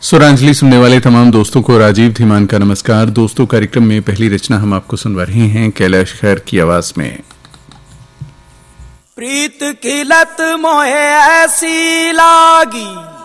स्वरांजलि सुनने वाले तमाम दोस्तों को राजीव धीमान का नमस्कार। दोस्तों, कार्यक्रम में पहली रचना हम आपको सुनवा रहे हैं कैलाश खैर की आवाज में। प्रीत की लत मोहे ऐसी लागी